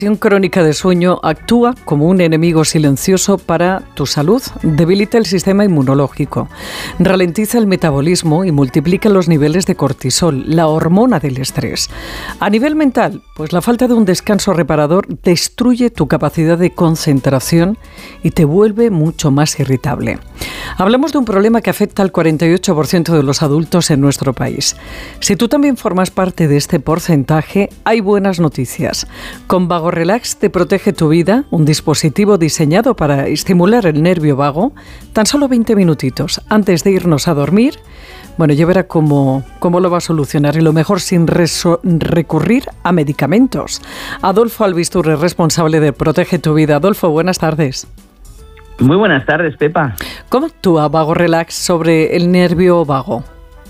La crónica de sueño actúa como un enemigo silencioso para tu salud, debilita el sistema inmunológico, ralentiza el metabolismo y multiplica los niveles de cortisol, la hormona del estrés. A nivel mental, pues la falta de un descanso reparador destruye tu capacidad de concentración y te vuelve mucho más irritable. Hablamos de un problema que afecta al 48% de los adultos en nuestro país. Si tú también formas parte de este porcentaje, hay buenas noticias. Con Vago Relax te protege tu vida, un dispositivo diseñado para estimular el nervio vago, tan solo 20 minutitos antes de irnos a dormir. Bueno, ya verá cómo lo va a solucionar y lo mejor sin recurrir a medicamentos. Adolfo Albistur es responsable de Protege tu Vida. Adolfo, buenas tardes. Muy buenas tardes, Pepa. ¿Cómo actúa Vago Relax sobre el nervio vago?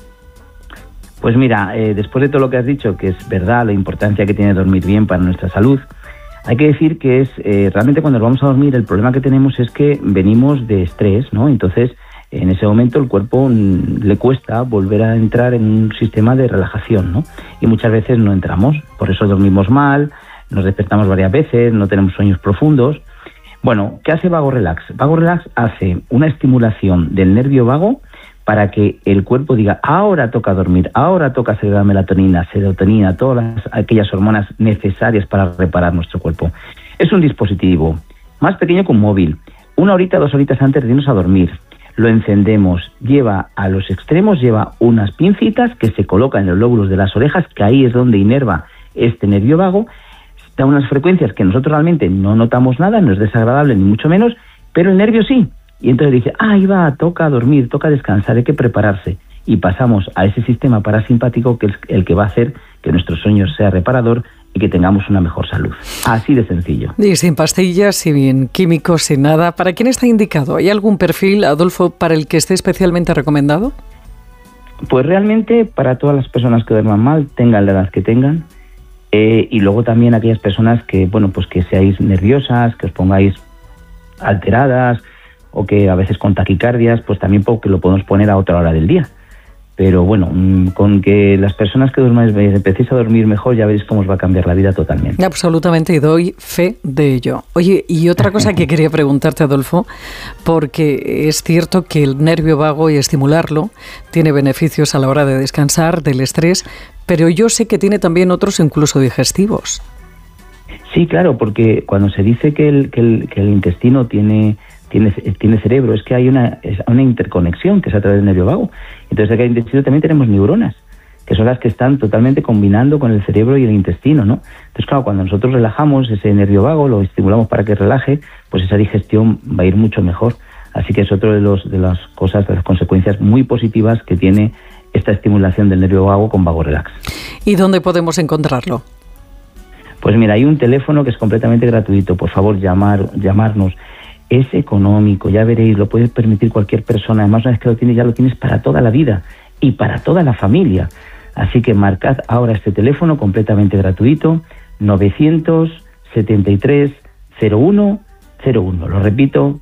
Pues mira, después de todo lo que has dicho, que es verdad la importancia que tiene dormir bien para nuestra salud, hay que decir que es realmente cuando nos vamos a dormir el problema que tenemos es que venimos de estrés, ¿no? Entonces, en ese momento el cuerpo le cuesta volver a entrar en un sistema de relajación, ¿no? Y muchas veces no entramos, por eso dormimos mal, nos despertamos varias veces, no tenemos sueños profundos. Bueno, ¿qué hace Vago Relax? Vago Relax hace una estimulación del nervio vago para que el cuerpo diga, ahora toca dormir, ahora toca segregar melatonina, serotonina, todas aquellas hormonas necesarias para reparar nuestro cuerpo. Es un dispositivo más pequeño que un móvil, 1 horita, 2 horitas antes de irnos a dormir. Lo encendemos, lleva a los extremos, lleva unas pincitas que se colocan en los lóbulos de las orejas, que ahí es donde inerva este nervio vago, da unas frecuencias que nosotros realmente no notamos nada, no es desagradable ni mucho menos, pero el nervio sí. Y entonces dice, ahí va, toca dormir, toca descansar, hay que prepararse. Y pasamos a ese sistema parasimpático que es el que va a hacer que nuestro sueño sea reparador y que tengamos una mejor salud. Así de sencillo. Y sin pastillas, sin químicos, sin nada. ¿Para quién está indicado? ¿Hay algún perfil, Adolfo, para el que esté especialmente recomendado? Pues realmente para todas las personas que duerman mal, tengan la edad que tengan, y luego también aquellas personas que, bueno, pues que seáis nerviosas, que os pongáis alteradas, o que a veces con taquicardias, pues también porque lo podemos poner a otra hora del día. Pero bueno, con que las personas que duermáis empecéis a dormir mejor, ya veréis cómo os va a cambiar la vida totalmente. Absolutamente, y doy fe de ello. Oye, y otra cosa que quería preguntarte, Adolfo, porque es cierto que el nervio vago y estimularlo tiene beneficios a la hora de descansar, del estrés, pero yo sé que tiene también otros incluso digestivos. Sí, claro, porque cuando se dice que el intestino tiene cerebro, es que hay una interconexión que es a través del nervio vago. Entonces aquí en el intestino también tenemos neuronas, que son las que están totalmente combinando con el cerebro y el intestino, ¿no? Entonces claro, cuando nosotros relajamos ese nervio vago, lo estimulamos para que relaje, pues esa digestión va a ir mucho mejor. Así que es otro de las consecuencias muy positivas que tiene esta estimulación del nervio vago con Vago Relax. ¿Y dónde podemos encontrarlo? Pues mira, hay un teléfono que es completamente gratuito. Por favor, llamarnos. Es económico, ya veréis, lo puede permitir cualquier persona. Además, una vez que lo tienes, ya lo tienes para toda la vida y para toda la familia. Así que marcad ahora este teléfono completamente gratuito, 973 01 01. Lo repito,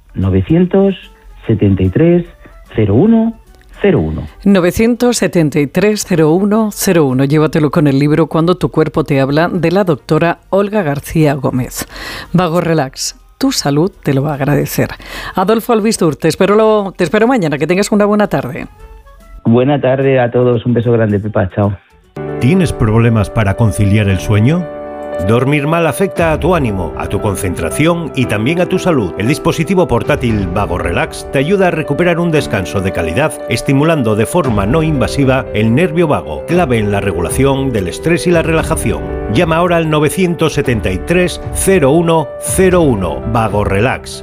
973 01 01. 973 01 01. Llévatelo con el libro Cuando tu cuerpo te habla, de la doctora Olga García Gómez. Vago Relax. Tu salud te lo va a agradecer. Adolfo Albistur, te espero mañana. Que tengas una buena tarde. Buena tarde a todos. Un beso grande, Pepa. Chao. ¿Tienes problemas para conciliar el sueño? Dormir mal afecta a tu ánimo, a tu concentración y también a tu salud. El dispositivo portátil Vago Relax te ayuda a recuperar un descanso de calidad, estimulando de forma no invasiva el nervio vago, clave en la regulación del estrés y la relajación. Llama ahora al 973 01 01. Vago Relax,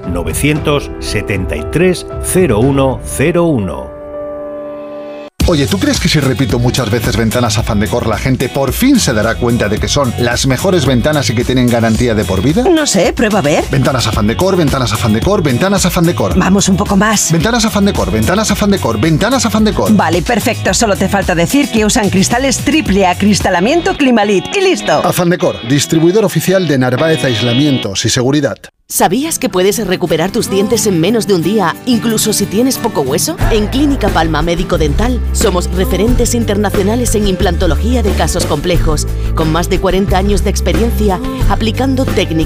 973 01 01. Oye, ¿tú crees que si repito muchas veces Ventanas Afán Decor, la gente por fin se dará cuenta de que son las mejores ventanas y que tienen garantía de por vida? No sé, prueba a ver. Ventanas Afán Decor, Ventanas Afán Decor, Ventanas Afán Decor. Vamos un poco más. Ventanas Afán Decor, Ventanas Afán Decor, Ventanas Afán Decor. Vale, perfecto. Solo te falta decir que usan cristales triple acristalamiento Climalit y listo. Afán Decor, distribuidor oficial de Narváez Aislamientos y Seguridad. ¿Sabías que puedes recuperar tus dientes en menos de un día, incluso si tienes poco hueso? En Clínica Palma Médico Dental somos referentes internacionales en implantología de casos complejos, con más de 40 años de experiencia aplicando técnicas